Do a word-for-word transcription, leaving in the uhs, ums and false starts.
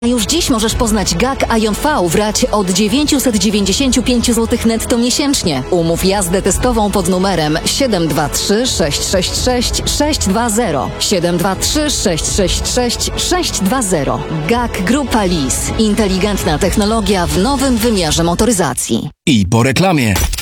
Już dziś możesz poznać G A K Ion V w racie od dziewięćset dziewięćdziesiąt pięć złotych netto miesięcznie. Umów jazdę testową pod numerem siedem dwa trzy sześć sześć sześć sześć dwa zero. siedem dwa trzy sześć sześć sześć sześć dwa zero. G A K Grupa Lease. Inteligentna technologia w nowym wymiarze motoryzacji. I po reklamie.